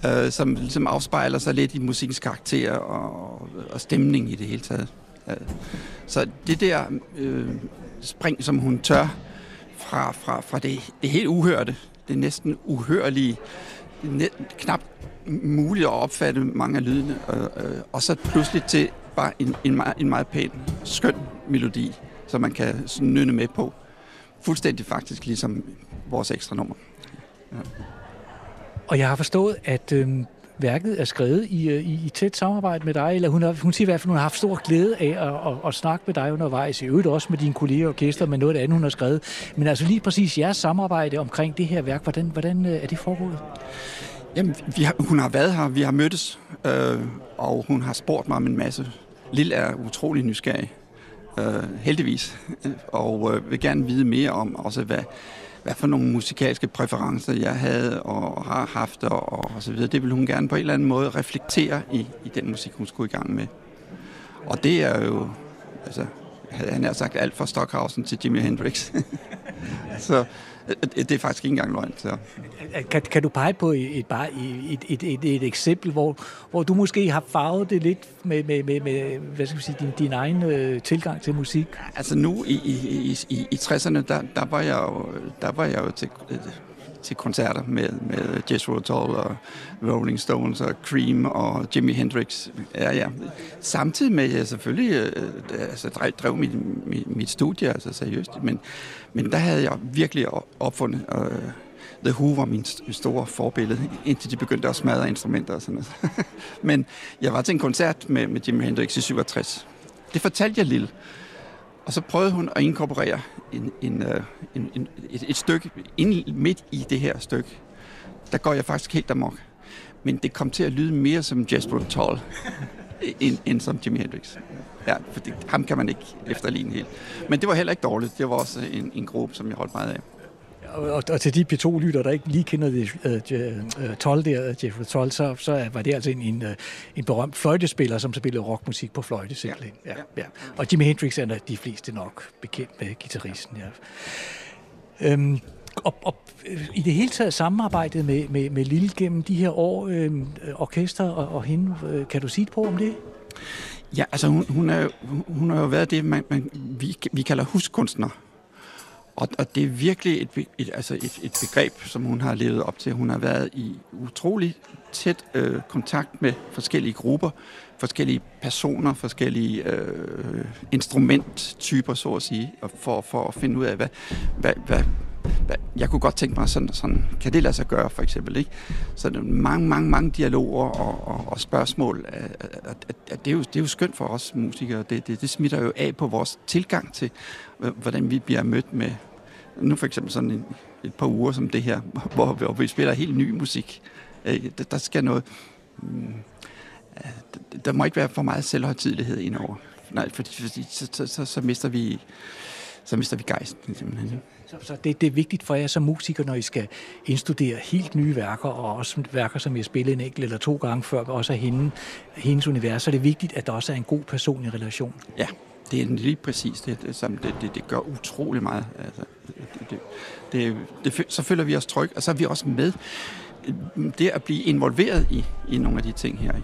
som ligesom afspejler sig lidt i musikkens karakter og stemning i det hele taget. Så det der spring, som hun tør fra det helt uhørte, det næsten uhørlige, knap muligt at opfatte mange af lydene, og så pludselig til bare en meget pæn, skøn melodi, som man kan nynne med på. Fuldstændig faktisk ligesom vores ekstra nummer. Ja. Og jeg har forstået, at værket er skrevet i tæt samarbejde med dig, eller hun siger i hvert fald, hun har haft stor glæde af at snakke med dig undervejs, i øvrigt også med dine kolleger og orkester, men noget af det andet, hun har skrevet. Men altså lige præcis jeres samarbejde omkring det her værk, hvordan er det foregået? Jamen, hun har været her, vi har mødtes, og hun har spurgt mig om en masse. Lille er utrolig nysgerrig, heldigvis, og vil gerne vide mere om også, hvad for nogle musikalske præferencer jeg havde og har haft og så videre. Det vil hun gerne på en eller anden måde reflektere i den musik, hun skulle i gang med. Og det er jo, altså, han har sagt alt fra Stockhausen til Jimi Hendrix. Så det er faktisk ikke engang løgn. Så. Kan du pege på et eksempel, hvor du måske har farvet det lidt med hvad skal vi sige, din egen tilgang til musik? Altså nu i 60'erne, der var jeg jo til koncerter med Jethro Tull og Rolling Stones og Cream og Jimi Hendrix. Ja. Samtidig med, at jeg selvfølgelig drev mit studie altså seriøst, men der havde jeg virkelig opfundet The Who var min store forbillede, indtil de begyndte at smadre instrumenter og sådan noget. Men jeg var til en koncert med Jimi Hendrix i 67. Det fortalte jeg Lille. Og så prøvede hun at inkorporere et stykke midt i det her stykke. Der går jeg faktisk helt amok. Men det kom til at lyde mere som Jethro Tull end som Jimi Hendrix. Ja, for ham kan man ikke efterligne helt. Men det var heller ikke dårligt. Det var også en gruppe, som jeg holdt meget af. Og til de P2-lytter, der ikke lige kender Tull der, Jethro Tull, så var det altså en berømt fløjtespiller, som spillede rockmusik på fløjte simpelthen. Ja. Og Jimi Hendrix er de fleste nok bekendt med guitaristen. Ja. Og i det hele taget samarbejdet med Lille gennem de her år, orkester og hende, kan du sige et par om det? Ja, altså hun har jo været det, vi kalder huskunstner. Og det er virkelig et begreb, som hun har levet op til. Hun har været i utrolig tæt kontakt med forskellige grupper, forskellige personer, forskellige instrumenttyper, så at sige, for at finde ud af, hvad jeg kunne godt tænke mig sådan, kan det lade sig gøre, for eksempel, ikke? Så mange dialoger og spørgsmål, det er jo skønt for os musikere. Det smitter jo af på vores tilgang til, hvordan vi bliver mødt med. Nu for eksempel sådan et par uger som det her, hvor vi spiller helt ny musik. Der skal noget. Der må ikke være for meget selvhøjtidelighed indover. Nej, fordi så mister vi gejsten. Så det er vigtigt for jer som musikere, når I skal indstudere helt nye værker, og også værker, som I har spillet en enkelt eller to gange før, også af hendes univers, så er det vigtigt, at der også er en god personlig relation. Ja. Det er lige præcis det gør utrolig meget. Altså, så føler vi os trygge, og så er vi også med. Det at blive involveret i nogle af de ting her.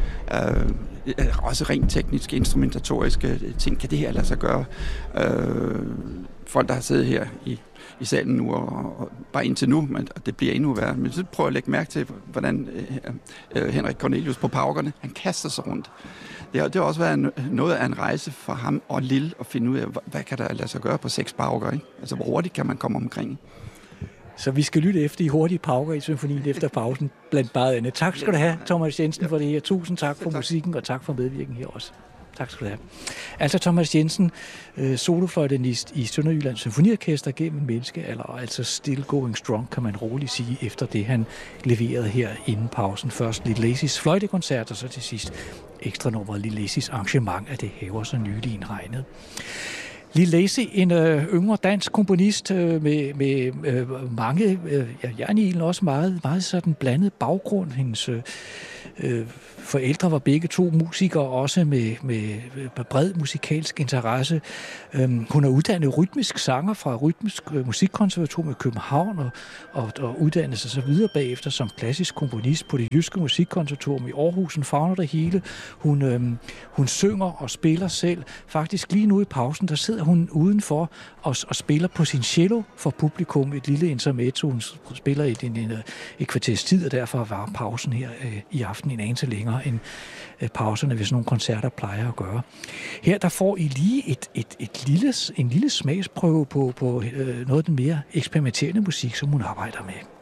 Også rent tekniske, instrumentatoriske ting, kan det her lade sig gøre. Folk, der har siddet her i salen nu, og bare indtil nu, men det bliver endnu værre. Men så prøv at lægge mærke til, hvordan Henrik Cornelius på paukerne, han kaster sig rundt. Det har også været noget af en rejse for ham og Lille at finde ud af, hvad kan der lade sig gøre på 6 pauker, ikke? Altså, hvor hurtigt kan man komme omkring? Så vi skal lytte efter de hurtige pauker i symfonien efter pausen, blandt meget andet. Tak skal du have, Thomas Jensen, for det her. Tusind tak for musikken, og tak for medvirken her også. Tak skal du have. Altså Thomas Jensen, solofløjtenist i Sønderjyllands Symfoniorkester gennem en menneskealder, og altså still going strong, kan man roligt sige, efter det han leverede her inden pausen. Først Little Lacy's fløjtekoncert, og så til sidst ekstra nummeret Little Lacy's arrangement af Det haver så nylig indregnet. Little Lacy, en yngre dansk komponist med mange, Jern også meget sådan blandet baggrund. Hendes forældre var begge to musikere, også med bred musikalsk interesse. Hun er uddannet rytmisk sanger fra Rytmisk Musikkonservatorium i København og uddannede sig så videre bagefter som klassisk komponist på Det Jyske Musikkonservatorium i Aarhus. Hun favner det hele. Hun synger og spiller selv. Faktisk lige nu i pausen, der sidder hun udenfor og spiller på sin cello for publikum, et lille intermezzo. Hun spiller et kvarters tid, og derfor var pausen her i aften en anelse længere end pauserne, hvis nogle koncerter plejer at gøre. Her der får I lige en lille smagsprøve på noget af den mere eksperimenterende musik, som hun arbejder med.